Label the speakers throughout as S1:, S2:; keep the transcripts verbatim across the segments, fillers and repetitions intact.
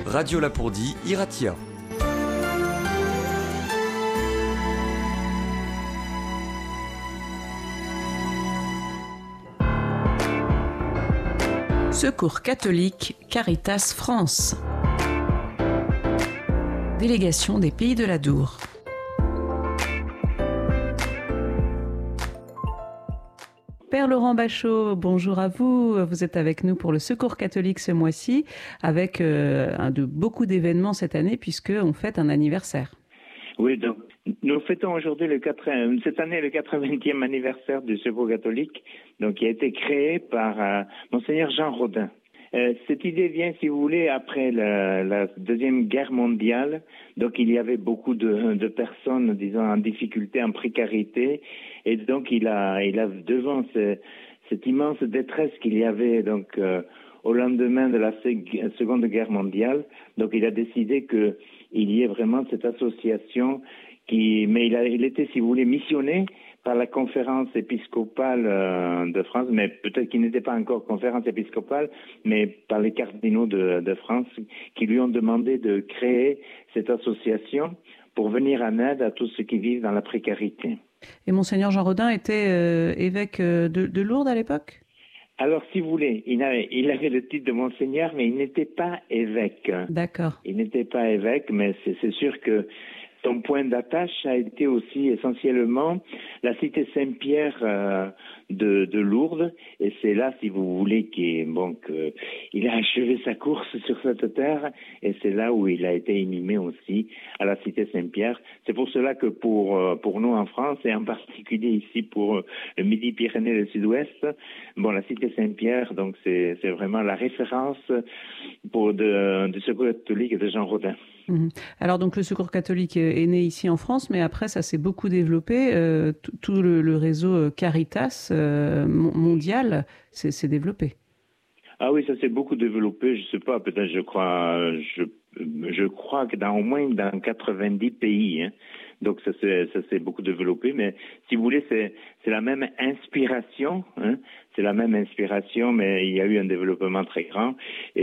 S1: Radio Lapourdie, Iratia.
S2: Secours catholique, Caritas France. Délégation des Pays de l'Adour. Père Laurent Bachot, bonjour à vous. Vous êtes avec nous pour le Secours catholique ce mois-ci, avec euh, un de beaucoup d'événements cette année, puisqu'on fête un anniversaire.
S3: Oui, donc nous fêtons aujourd'hui le quatre, cette année le quatre-vingtième anniversaire du Secours catholique, donc qui a été créé par euh, Monseigneur Jean Rodin. Euh, cette idée vient, si vous voulez, après la, la deuxième guerre mondiale. Donc il y avait beaucoup de, de personnes, disons, en difficulté, en précarité, et donc il a, il a devant ce, cette immense détresse qu'il y avait donc euh, au lendemain de la Seconde Guerre mondiale. Donc il a décidé que il y ait vraiment cette association qui, mais il a, il était, si vous voulez, missionné par la conférence épiscopale euh, de France, mais peut-être qu'il n'était pas encore conférence épiscopale, mais par les cardinaux de, de France, qui lui ont demandé de créer cette association pour venir en aide à tous ceux qui vivent dans la précarité.
S2: Et Monseigneur Jean Rodin était euh, évêque de, de Lourdes à l'époque ?
S3: Alors, si vous voulez, il avait, il avait le titre de Monseigneur, mais il n'était pas évêque.
S2: D'accord.
S3: Il n'était pas évêque, mais c'est, c'est sûr que son point d'attache a été aussi essentiellement la cité Saint-Pierre euh, de, de Lourdes, et c'est là, si vous voulez, qu'il bon, qu'il a achevé sa course sur cette terre, et c'est là où il a été inhumé aussi, à la cité Saint-Pierre. C'est pour cela que pour pour nous en France, et en particulier ici pour le Midi-Pyrénées et le Sud-Ouest, bon, la cité Saint-Pierre, donc c'est c'est vraiment la référence pour de, de Secours catholique de Jean Rodin.
S2: Mmh. Alors donc le Secours catholique est né ici en France, mais après ça s'est beaucoup développé. Euh, tout le, le réseau Caritas euh, mondial s'est, s'est développé.
S3: Ah oui, ça s'est beaucoup développé. Je sais pas, peut-être je crois, je, je crois que dans au moins dans quatre-vingt-dix pays. Hein. Donc ça s'est, ça s'est beaucoup développé. Mais si vous voulez, c'est, c'est la même inspiration. Hein. C'est la même inspiration, mais il y a eu un développement très grand.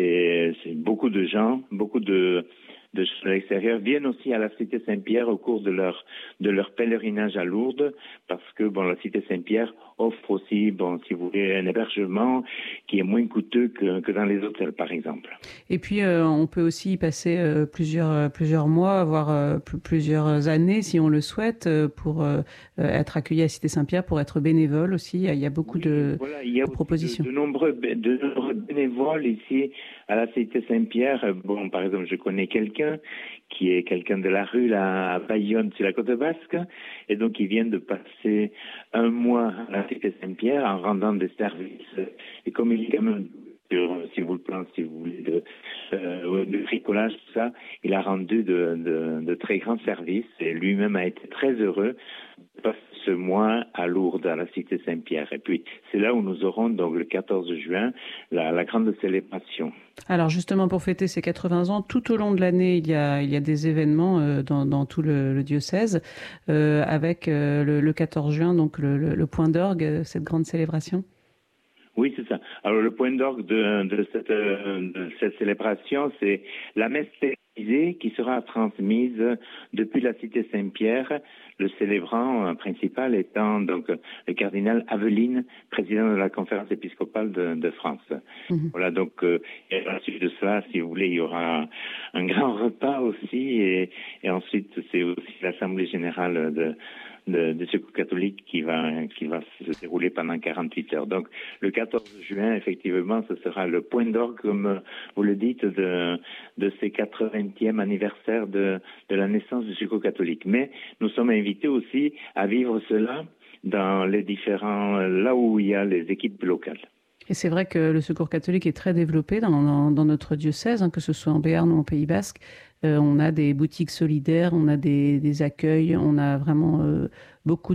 S3: Et c'est beaucoup de gens, beaucoup de de l'extérieur viennent aussi à la cité Saint-Pierre au cours de leur de leur pèlerinage à Lourdes, parce que bon, la cité Saint-Pierre offre aussi, bon, si vous voulez, un hébergement qui est moins coûteux que, que dans les hôtels, par exemple.
S2: Et puis euh, on peut aussi y passer euh, plusieurs plusieurs mois, voire euh, plusieurs années, si on le souhaite, euh, pour euh, être accueilli à la cité Saint-Pierre, pour être bénévole aussi. Il y a beaucoup
S3: oui,
S2: de,
S3: voilà, il y a
S2: de propositions.
S3: De, de nombreux de nombreux bénévoles ici à la cité Saint-Pierre. Bon, par exemple, je connais quelqu'un qui est quelqu'un de la rue là, à Bayonne, sur la côte basque, et donc ils viennent de passer un mois à la cité Saint-Pierre en rendant des services. Et comme il est quand même, si vous le pensez, si vous voulez, de, euh, de bricolage, tout ça, il a rendu de, de, de très grands services, et lui-même a été très heureux de passer ce mois à Lourdes, à la cité Saint-Pierre. Et puis, c'est là où nous aurons, donc, le quatorze juin, la, la grande célébration.
S2: Alors, justement, pour fêter ces quatre-vingts ans, tout au long de l'année, il y a, il y a des événements euh, dans, dans tout le, le diocèse, euh, avec euh, le, le quatorze juin, donc le, le, le point d'orgue, cette grande célébration.
S3: Oui, c'est ça. Alors, le point d'orgue de, de, cette, de cette célébration, c'est la messe télévisée qui sera transmise depuis la cité Saint-Pierre, le célébrant principal étant donc le cardinal Aveline, président de la conférence épiscopale de, de France. Mm-hmm. Voilà, donc, euh, et à la suite de cela, si vous voulez, il y aura un grand repas aussi, et, et ensuite, c'est aussi l'Assemblée générale de de, de Secours catholique qui va qui va se dérouler pendant quarante-huit heures. Donc le quatorze juin, effectivement, ce sera le point d'orgue, comme vous le dites, de de ces quatre-vingtième anniversaire de de la naissance du Secours catholique. Mais nous sommes invités aussi à vivre cela dans les différents là où il y a les équipes locales.
S2: Et c'est vrai que le Secours catholique est très développé dans, dans, dans notre diocèse, hein, que ce soit en Béarn ou en Pays basque. Euh, on a des boutiques solidaires, on a des, des accueils, on a vraiment euh, beaucoup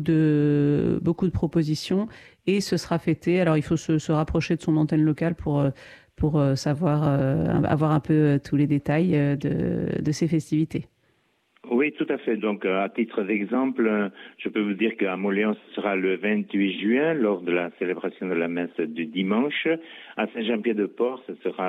S2: de beaucoup de propositions, et ce sera fêté. Alors il faut se, se rapprocher de son antenne locale pour pour savoir euh, avoir un peu tous les détails de, de ces festivités.
S3: Oui, tout à fait. Donc, à titre d'exemple, je peux vous dire qu'à Moléon, ce sera le vingt-huit juin, lors de la célébration de la messe du dimanche. À Saint-Jean-Pied-de-Port, ce sera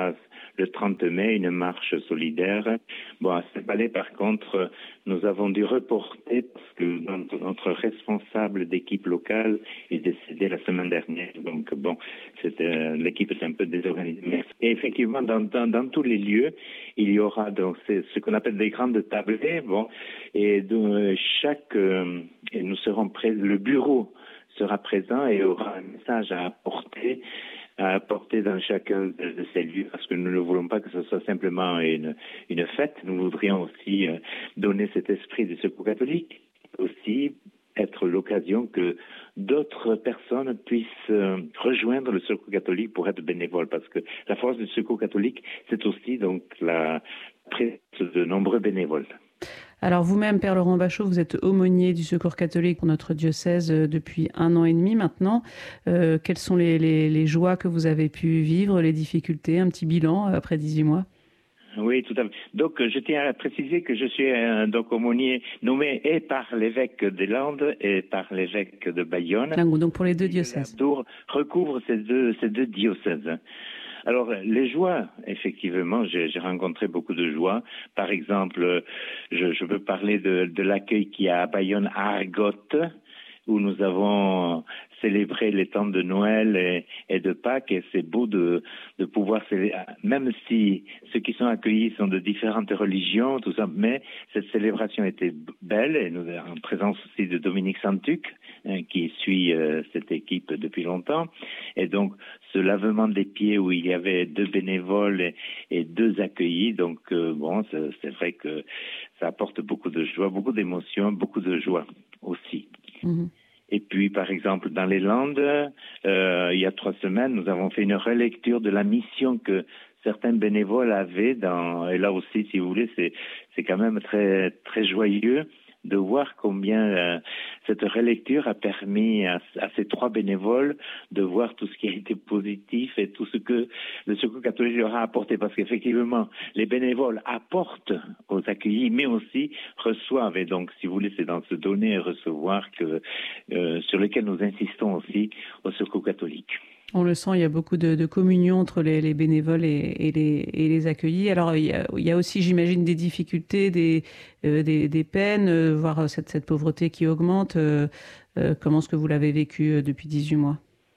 S3: le trente mai une marche solidaire. Bon, à Saint-Palais, par contre, nous avons dû reporter parce que notre, notre responsable d'équipe locale est décédé la semaine dernière. Donc, bon, c'était, l'équipe est un peu désorganisée. Et effectivement, dans, dans, dans tous les lieux, il y aura donc c'est ce qu'on appelle des grandes tablées. Bon, et de chaque, euh, et nous serons prêts, le bureau sera présent et aura un message à apporter, à apporter dans chacun de, de ces lieux, parce que nous ne voulons pas que ce soit simplement une, une fête. Nous voudrions aussi euh, donner cet esprit du secours catholique, aussi être l'occasion que d'autres personnes puissent euh, rejoindre le secours catholique pour être bénévoles, parce que la force du secours catholique, c'est aussi donc la présence de nombreux bénévoles.
S2: Alors vous-même, Père Laurent Bachot, vous êtes aumônier du Secours catholique pour notre diocèse depuis un an et demi maintenant. Euh, quelles sont les, les, les joies que vous avez pu vivre, les difficultés, un petit bilan après dix-huit mois?
S3: Oui, tout à fait. Donc, je tiens à préciser que je suis un donc aumônier nommé et par l'évêque des Landes et par l'évêque de Bayonne.
S2: Donc pour les deux diocèses.
S3: Tour recouvre ces deux, ces deux diocèses. Alors, les joies, effectivement, j'ai, j'ai rencontré beaucoup de joies. Par exemple, je, je peux parler de, de l'accueil qu'il y a à Bayonne, à Argote, où nous avons célébré les temps de Noël et, et de Pâques, et c'est beau de, de pouvoir célébrer, même si ceux qui sont accueillis sont de différentes religions, tout ça, mais cette célébration était belle, et nous avons en présence aussi de Dominique Santuc, hein, qui suit euh, cette équipe depuis longtemps, et donc ce lavement des pieds où il y avait deux bénévoles et, et deux accueillis, donc euh, bon, c'est, c'est vrai que ça apporte beaucoup de joie, beaucoup d'émotions, beaucoup de joie aussi. Mmh. Et puis, par exemple, dans les Landes, euh, il y a trois semaines, nous avons fait une relecture de la mission que certains bénévoles avaient dans, et là aussi, si vous voulez, c'est, c'est quand même très, très joyeux de voir combien euh, cette relecture a permis à, à ces trois bénévoles de voir tout ce qui a été positif et tout ce que le Secours catholique leur a apporté. Parce qu'effectivement, les bénévoles apportent aux accueillis, mais aussi reçoivent. Et donc, si vous voulez, c'est dans ce donner et recevoir que, euh, sur lequel nous insistons aussi au Secours catholique.
S2: On le sent, il y a beaucoup de, de communion entre les, les bénévoles et, et, les, et les accueillis. Alors, il y a, il y a aussi, j'imagine, des difficultés, des, euh, des, des peines, euh, voire cette, cette pauvreté qui augmente. Euh, euh, comment est-ce que vous l'avez vécu euh, depuis dix-huit mois ?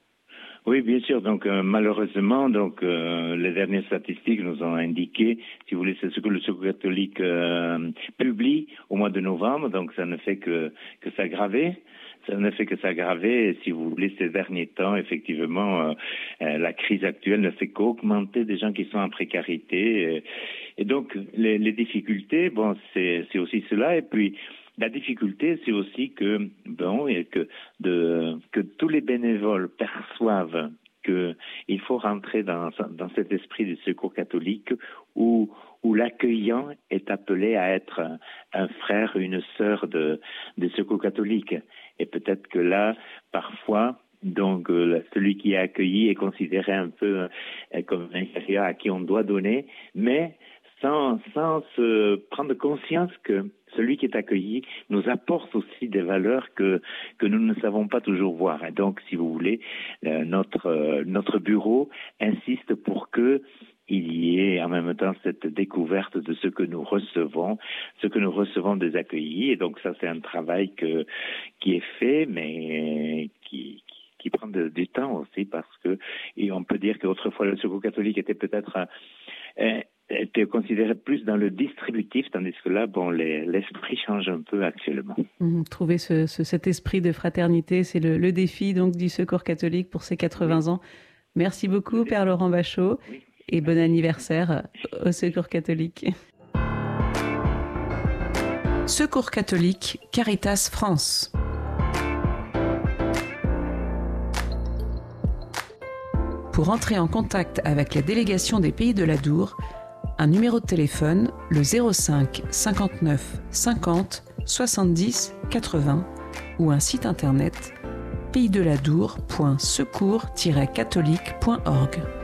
S3: Oui, bien sûr. Donc, euh, malheureusement, donc euh, les dernières statistiques nous ont indiqué, si vous voulez, c'est ce que le Secours catholique euh, publie au mois de novembre. Donc, ça ne fait que, que s'aggraver. Ça ne fait que s'aggraver. Et si vous voulez, ces derniers temps, effectivement, euh, euh, la crise actuelle ne fait qu'augmenter des gens qui sont en précarité. Et, et donc, les, les difficultés, bon, c'est, c'est aussi cela. Et puis, la difficulté, c'est aussi que, bon, et que, de, que tous les bénévoles perçoivent qu'il faut rentrer dans, dans cet esprit du secours catholique où, où l'accueillant est appelé à être un, un frère, une sœur de, de secours catholique. Et peut-être que là, parfois, donc euh, celui qui est accueilli est considéré un peu euh, comme un inférieur à qui on doit donner, mais sans, sans se prendre conscience que celui qui est accueilli nous apporte aussi des valeurs que que nous ne savons pas toujours voir. Et donc, si vous voulez, euh, notre euh, notre bureau insiste pour que il y ait en même temps cette découverte de ce que nous recevons, ce que nous recevons des accueillis. Et donc ça, c'est un travail que qui est fait, mais qui qui prend de, du temps aussi, parce que, et on peut dire qu'autrefois le Secours catholique était peut-être euh, était considéré plus dans le distributif, tandis que là, bon, les, l'esprit change un peu actuellement.
S2: Mmh, trouver ce, ce, cet esprit de fraternité, c'est le, le défi donc du Secours catholique pour ses quatre-vingts oui. ans. Merci beaucoup, Père Laurent Bachot, oui. Et bon anniversaire au Secours catholique. Secours catholique, Caritas France. Pour entrer en contact avec la délégation des Pays de l'Adour, un numéro de téléphone, le zéro cinq cinquante-neuf cinquante soixante-dix quatre-vingts ou un site internet pays de l'adour point secours tiret catholique point org.